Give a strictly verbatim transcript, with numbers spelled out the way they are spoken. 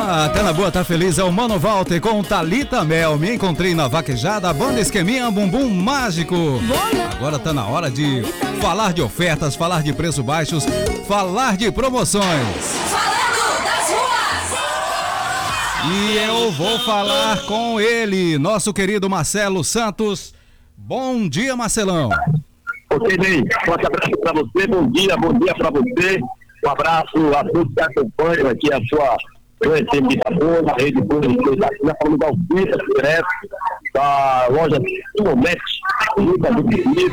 Ah, tá na boa, tá feliz, é o Mano Walter com Thalita Mel. Me encontrei na vaquejada, banda Esqueminha, bumbum mágico. Agora tá na hora de falar de ofertas, falar de preços baixos, falar de promoções. Falando das ruas! E eu vou falar com ele, nosso querido Marcelo Santos. Bom dia, Marcelão. Ok, bem, forte abraço para você, bom dia, bom dia para você. Um abraço a todos que acompanham aqui a sua U S M de Itabuna, a rede pública, nós falamos da Alfita, direto da loja Simomet, Luta do Felipe,